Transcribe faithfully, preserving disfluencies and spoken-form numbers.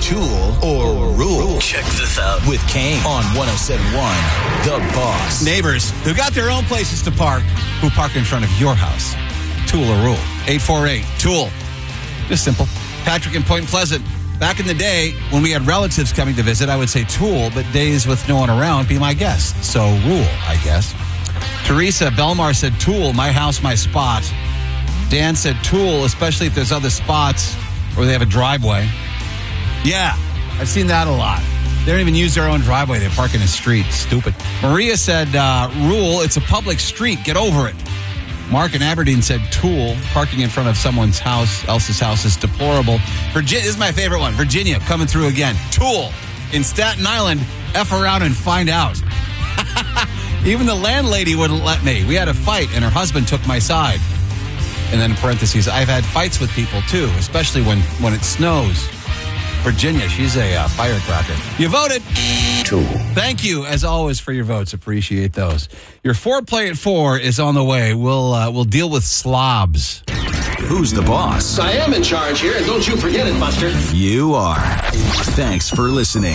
Tool or Rule? Check this out With Kane on one oh seven point one, The Boss. Neighbors who got their own places to park, who park in front of your house. Tool or Rule? eight four eight, Tool. Just simple. Patrick in Point Pleasant. Back in the day, when we had relatives coming to visit, I would say Tool, but days with no one around, be my guest. So Rule, I guess. Teresa Belmar said Tool, my house, my spot. Dan said Tool, especially if there's other spots or they have a driveway. Yeah, I've seen that a lot. They don't even use their own driveway. They park in the street. Stupid. Maria said uh, Rule, it's a public street. Get over it. Mark in Aberdeen said Tool, parking in front of someone's house, else's house is deplorable. Virginia, this is my favorite one. Virginia coming through again. Tool in Staten Island, F around and find out. Even the landlady wouldn't let me. We had a fight and her husband took my side. And then in parentheses, I've had fights with people too, especially when, when it snows. Virginia, she's a uh, firecracker. You voted. Tool. Thank you, as always, for your votes. Appreciate those. Your foreplay at four is on the way. We'll uh, we'll deal with slobs. Who's the boss? I am in charge here, and don't you forget it, Buster. You are. Thanks for listening.